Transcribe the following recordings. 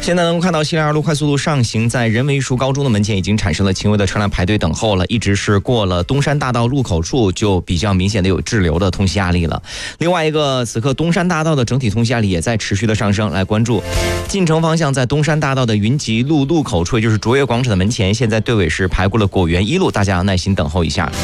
现在能够看到西陵2路快速路上行，在人文艺术高中的门前已经产生了轻微的车辆排队等候了，一直是过了东山大道路口处就比较明显的有滞留的通行压力了。另外一个，此刻东山大道的整体通行压力也在持续的上升，来关注进城方向在东山大道的云集路路口处，也就是卓越广场的门前，现在队尾是排过了果园1路，大家要耐心等候一下。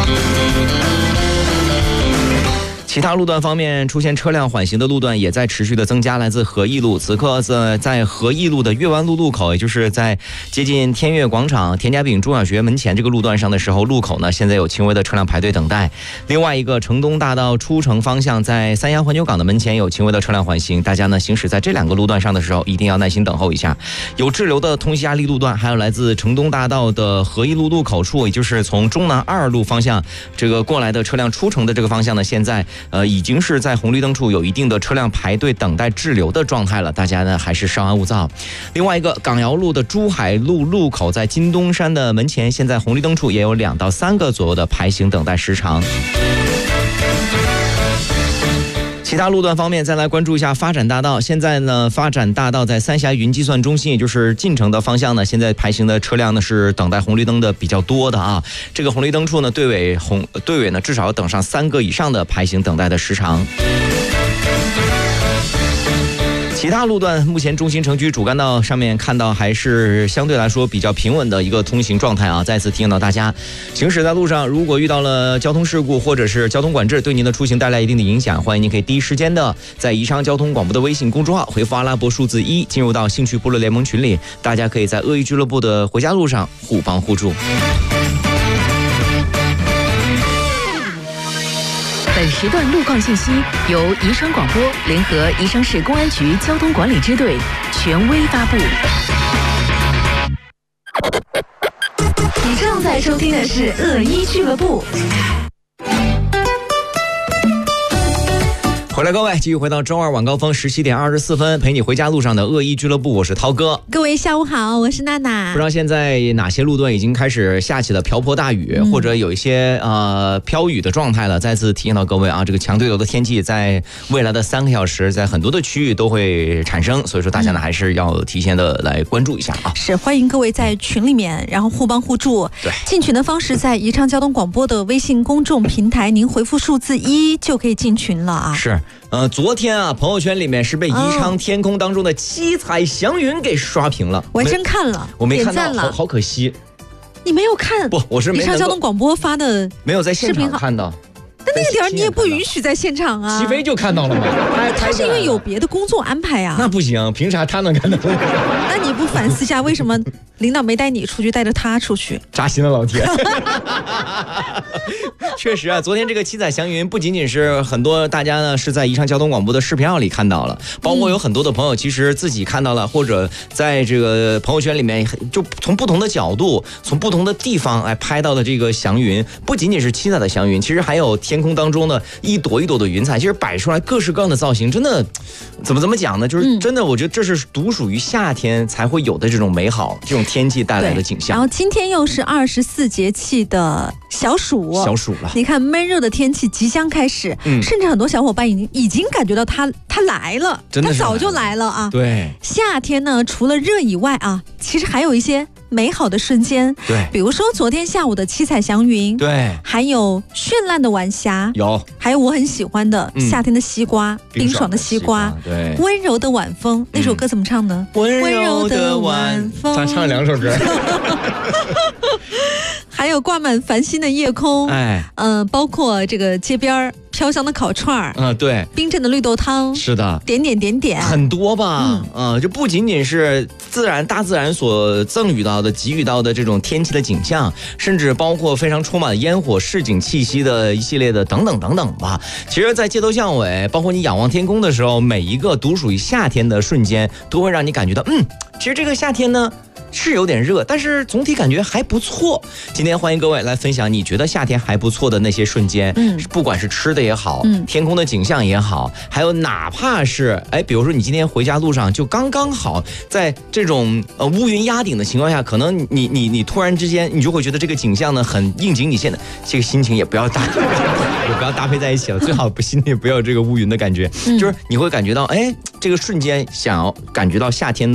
其他路段方面，出现车辆缓行的路段也在持续的增加，来自和义路。此刻在和义路的岳湾路路口，也就是在接近天悦广场、田家炳中小学门前这个路段上的时候，路口呢现在有轻微的车辆排队等待。另外一个城东大道出城方向，在三峡环球港的门前有轻微的车辆缓行，大家呢行驶在这2个路段上的时候，一定要耐心等候一下。有滞留的通行压力路段，还有来自城东大道的和义路路口处，也就是从中南2路方向这个过来的车辆出城的这个方向呢，现在已经是在红绿灯处有一定的车辆排队等待滞留的状态了，大家呢还是稍安勿躁。另外一个，港瑶路的珠海路路口在金东山的门前，现在红绿灯处也有2到3个左右的排行等待时长。其他路段方面，再来关注一下发展大道。现在呢，发展大道在三峡云计算中心，也就是进城的方向呢，现在排行的车辆呢是等待红绿灯的比较多的啊。这个红绿灯处呢，队尾呢至少要等上3个以上的排行等待的时长。其他路段目前中心城区主干道上面看到还是相对来说比较平稳的一个通行状态啊。再次提醒到大家，行驶在路上如果遇到了交通事故或者是交通管制对您的出行带来一定的影响，欢迎您可以第一时间的在宜昌交通广播的微信公众号回复阿拉伯数字1进入到兴趣部落联盟群里，大家可以在恶意俱乐部的回家路上互帮互助。 本时段路况信息由宜昌广播联合宜昌市公安局交通管理支队权威发布。 你正在收听的是恶意俱乐部。 回来各位，继续回到周二晚高峰17点24分，陪你回家路上的恶意俱乐部，我是涛哥。 各位下午好，我是娜娜。 不知道现在哪些路段已经开始下起了瓢泼大雨，或者有一些飘雨的状态了。再次提醒到各位啊，这个强对流的天气在未来的3个小时，在很多的区域都会产生，所以说大家呢还是要提前的来关注一下啊。 是，欢迎各位在群里面，然后互帮互助。 对， 进群的方式在宜昌交通广播的微信公众平台，您回复数字1就可以进群了啊。 是。昨天啊，朋友圈里面是被宜昌天空当中的七彩祥云给刷屏了。 我还真看了， 我没看到，好可惜。 你没有看？ 不，我是没宜昌交通广播发的， 没有在现场看到。 但那个点儿你也不允许在现场啊。 齐飞就看到了吗？ 他是因为有别的工作安排啊。 那不行，凭啥他能看到？ 那你不反思一下，为什么领导没带你出去，带着他出去？ 扎心了，老铁。确实啊，昨天这个七彩祥云不仅仅是很多大家呢是在宜昌交通广播的视频号里看到了，包括有很多的朋友其实自己看到了，或者在这个朋友圈里面就从不同的角度、从不同的地方来拍到的这个祥云，不仅仅是七彩的祥云，其实还有天空当中的一朵一朵的云彩，其实摆出来各式各样的造型，真的怎么讲呢？就是真的，我觉得这是独属于夏天才会有的这种美好，这种天气带来的景象。 然后今天又是24节气的小暑了。你看闷热的天气即将开始，甚至很多小伙伴已经感觉到它来了，它早就来了啊。 对， 夏天呢，除了热以外啊，其实还有一些美好的瞬间。 对， 比如说昨天下午的七彩祥云， 对， 还有绚烂的晚霞，还有我很喜欢的夏天的西瓜，冰爽的西瓜， 对， 温柔的晚风。那首歌怎么唱呢？ 温柔的晚风。他唱了2首歌。 还有挂满繁星的夜空，包括这个街边飘香的烤串儿， 对， 冰镇的绿豆汤， 是的， 点很多吧，就不仅仅是大自然所赠予到的、给予到的这种天气的景象，甚至包括非常充满烟火市井气息的一系列的等等吧。其实，在街头巷尾，包括你仰望天空的时候，每一个独属于夏天的瞬间，都会让你感觉到，其实这个夏天呢。是有点热，但是总体感觉还不错。今天欢迎各位来分享你觉得夏天还不错的那些瞬间，不管是吃的也好，天空的景象也好，还有哪怕是比如说你今天回家路上就刚刚好，在这种乌云压顶的情况下，可能你突然之间你就会觉得这个景象呢很应景你现在这个心情也不要搭配在一起了，最好心里不要有这个乌云的感觉，就是你会感觉到这个瞬间想要感觉到夏天的